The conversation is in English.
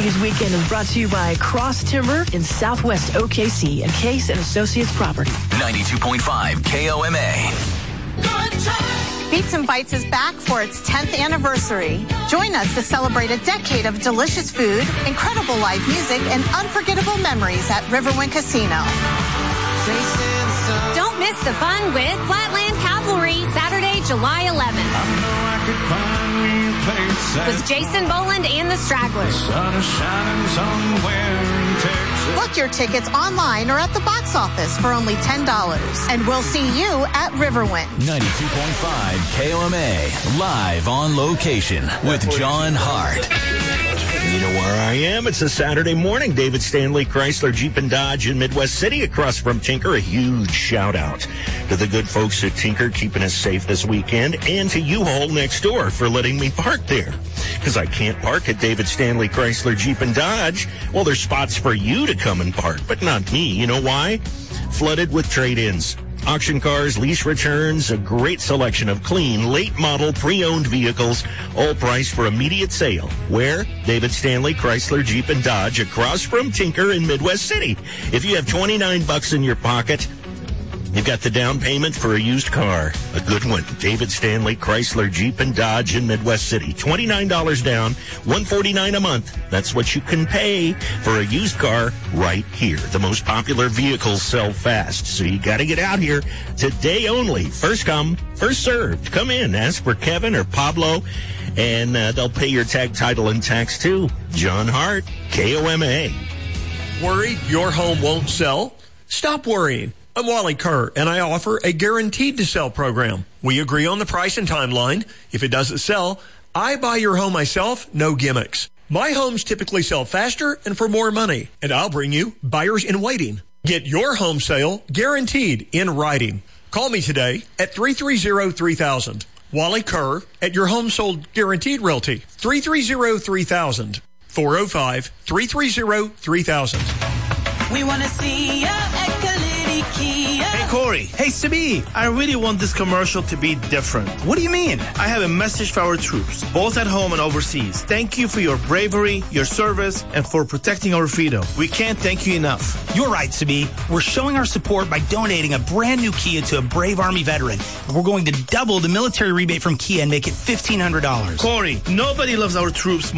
News Weekend is brought to you by Cross Timber in Southwest OKC and Case & Associates Property. 92.5 KOMA. Beats and Bites is back for its 10th anniversary. Join us to celebrate a decade of delicious food, incredible live music, and unforgettable memories at Riverwind Casino. Don't miss the fun with Flatland Cavalry, Saturday, July 11th. With Jason Boland and the Stragglers. Book your tickets online or at the box office for only $10. And we'll see you at Riverwind. 92.5 KOMA, live on location with John Hart. You know where I am. It's a Saturday morning. David Stanley, Chrysler, Jeep and Dodge in Midwest City across from Tinker. A huge shout out to the good folks at Tinker keeping us safe this weekend, and to U-Haul next door for letting me park there. Because I can't park at David Stanley, Chrysler, Jeep and Dodge. Well, there's spots for you to come and park, but not me. You know why? Flooded with trade-ins. Auction cars, lease returns, a great selection of clean, late-model, pre-owned vehicles, all priced for immediate sale. Where? David Stanley, Chrysler, Jeep, and Dodge, across from Tinker in Midwest City. If you have $29 in your pocket, you've got the down payment for a used car. A good one. David Stanley, Chrysler, Jeep, and Dodge in Midwest City. $29 down, $149 a month. That's what you can pay for a used car right here. The most popular vehicles sell fast, so you got to get out here today only. First come, first served. Come in, ask for Kevin or Pablo, and they'll pay your tag, title, and tax too. John Hart, KOMA. Worried your home won't sell? Stop worrying. I'm Wally Kerr, and I offer a guaranteed to sell program. We agree on the price and timeline. If it doesn't sell, I buy your home myself, no gimmicks. My homes typically sell faster and for more money, and I'll bring you buyers in waiting. Get your home sale guaranteed in writing. Call me today at 330-3000. Wally Kerr at your home sold guaranteed realty. 330-3000. 405-330-3000. We want to see ya at Kalidi Kia. Hey, Corey. Hey, Sabi. I really want this commercial to be different. What do you mean? I have a message for our troops, both at home and overseas. Thank you for your bravery, your service, and for protecting our freedom. We can't thank you enough. You're right, Sabi. We're showing our support by donating a brand new Kia to a brave Army veteran. And we're going to double the military rebate from Kia and make it $1,500. Corey, nobody loves our troops